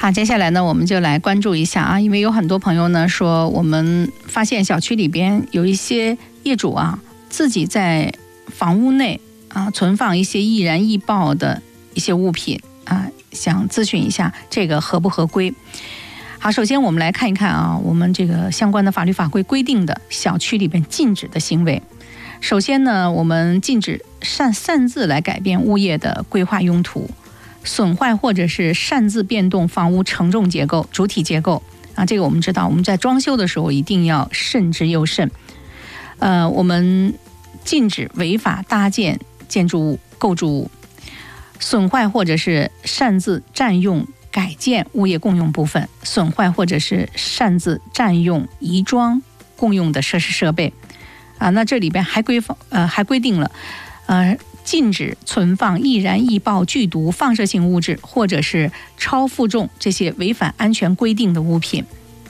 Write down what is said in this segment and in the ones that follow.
好，接下来呢，我们就来关注一下啊，因为有很多朋友呢说，我们发现小区里边有一些业主啊，自己在房屋内啊存放一些易燃易爆的一些物品啊，想咨询一下这个合不合规。好，首先我们来看一看啊，我们这个相关的法律法规规定的小区里边禁止的行为。首先呢，我们禁止擅自来改变物业的规划用途，损坏或者是擅自变动房屋承重结构、主体结构啊，这个我们知道，我们在装修的时候一定要慎之又慎。我们禁止违法搭建建筑物、构筑物，损坏或者是擅自占用、改建物业共用部分，损坏或者是擅自占用、移装共用的设施设备啊。那这里边还规定了，禁止存放易燃易爆剧毒放射性物质或者是超负重这些违反安全规定的物品，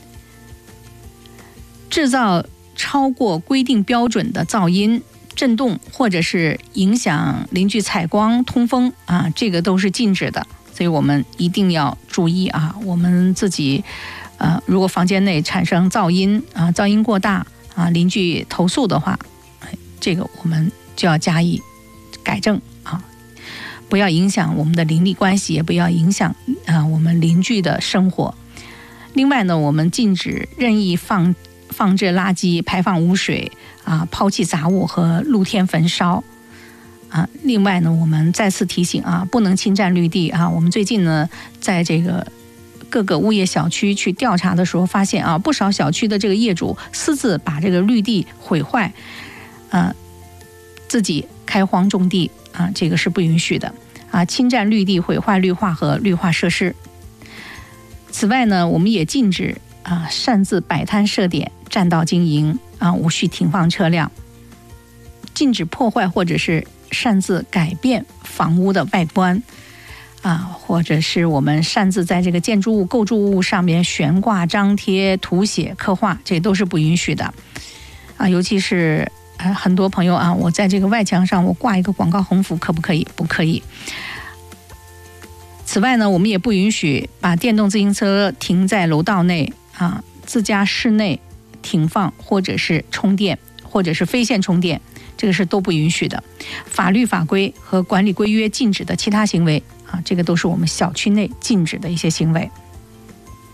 制造超过规定标准的噪音、震动或者是影响邻居采光、通风啊，这个都是禁止的。所以我们一定要注意啊，我们自己如果房间内产生噪音啊，噪音过大啊，邻居投诉的话，这个我们就要加以改正啊，不要影响我们的邻里关系，也不要影响我们邻居的生活。另外呢，我们禁止任意放置垃圾、排放污水啊、抛弃杂物和露天焚烧啊。另外呢，我们再次提醒啊，不能侵占绿地啊。我们最近呢，在这个各个物业小区去调查的时候，发现啊，不少小区的这个业主私自把这个绿地毁坏，自己开荒种地啊，这个是不允许的啊，侵占绿地、毁坏绿化和绿化设施。此外呢，我们也禁止擅自摆摊设点、占道经营啊，无序停放车辆，禁止破坏或者是擅自改变房屋的外观啊，或者是我们擅自在这个建筑物、构筑物上面悬挂、张贴、涂写、刻画，这都是不允许的啊。尤其是很多朋友啊，我在这个外墙上我挂一个广告横幅，可不可以？不可以。此外呢，我们也不允许把电动自行车停在楼道内啊，自家室内停放，或者是充电，或者是非线充电，这个是都不允许的。法律法规和管理规约禁止的其他行为啊，这个都是我们小区内禁止的一些行为。